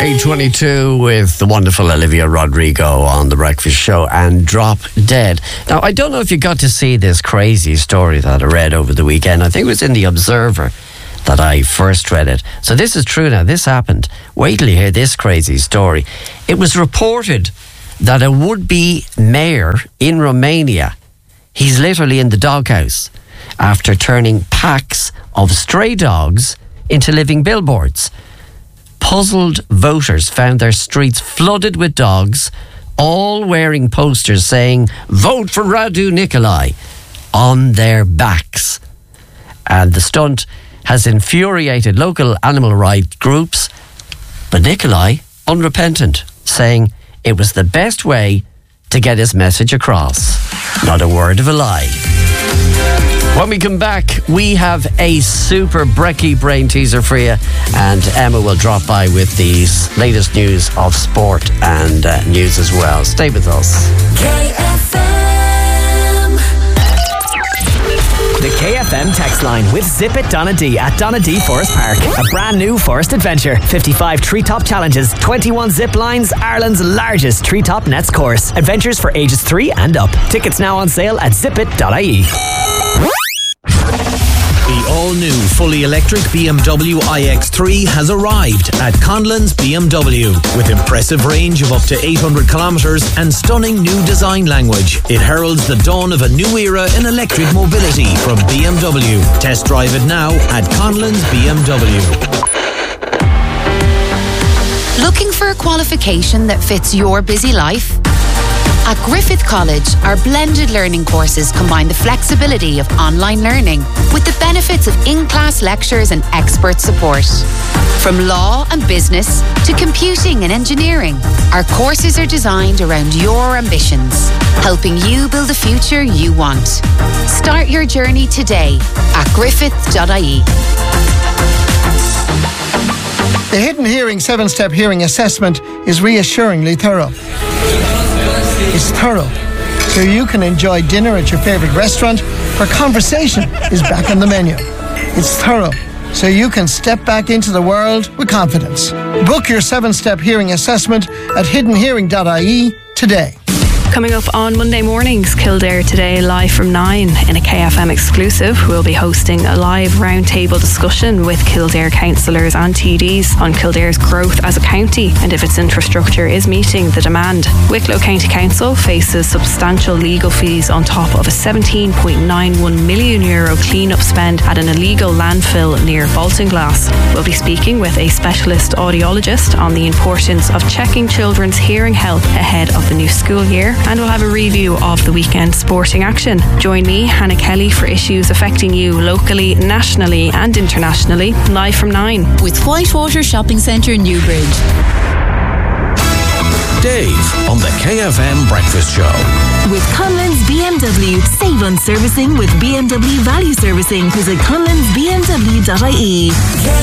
8:22 with the wonderful Olivia Rodrigo on The Breakfast Show and Drop Dead. Now, I don't know if you got to see this crazy story that I read over the weekend. I think it was in The Observer that I first read it. So this is true now. This happened. Wait till you hear this crazy story. It was reported that a would-be mayor in Romania, he's literally in the doghouse after turning packs of stray dogs into living billboards. Puzzled voters found their streets flooded with dogs, all wearing posters saying, "Vote for Radu Nicolae," on their backs. And the stunt has infuriated local animal rights groups, but Nicolae, unrepentant, saying it was the best way to get his message across. Not a word of a lie. When we come back, we have a super brekkie brain teaser for you, and Emma will drop by with the latest news of sport and news as well. Stay with us. KFM. The KFM text line with Zip It Donadee at Donadee Forest Park. A brand new forest adventure. 55 treetop challenges, 21 zip lines, Ireland's largest treetop nets course. Adventures for ages 3 and up. Tickets now on sale at zipit.ie. The all-new fully electric BMW iX3 has arrived at Conlon's BMW. With impressive range of up to 800 kilometres and stunning new design language, it heralds the dawn of a new era in electric mobility from BMW. Test drive it now at Conlon's BMW. Looking for a qualification that fits your busy life? At Griffith College, our blended learning courses combine the flexibility of online learning with the benefits of in-class lectures and expert support. From law and business to computing and engineering, our courses are designed around your ambitions, helping you build the future you want. Start your journey today at griffith.ie. The Hidden Hearing 7-Step Hearing Assessment is reassuringly thorough. It's thorough, so you can enjoy dinner at your favourite restaurant where conversation is back on the menu. It's thorough, so you can step back into the world with confidence. Book your 7-Step Hearing Assessment at hiddenhearing.ie today. Coming up on Monday mornings, Kildare Today live from 9 in a KFM exclusive. We'll be hosting a live roundtable discussion with Kildare councillors and TDs on Kildare's growth as a county and if its infrastructure is meeting the demand. Wicklow County Council faces substantial legal fees on top of a €17.91 million clean-up spend at an illegal landfill near Baltinglass. We'll be speaking with a specialist audiologist on the importance of checking children's hearing health ahead of the new school year. And we'll have a review of the weekend sporting action. Join me, Hannah Kelly, for issues affecting you locally, nationally and internationally, live from 9. With Whitewater Shopping Centre, Newbridge. Dave on the KFM Breakfast Show. With Conlon's BMW. Save on servicing with BMW Value Servicing. Visit conlonsbmw.ie.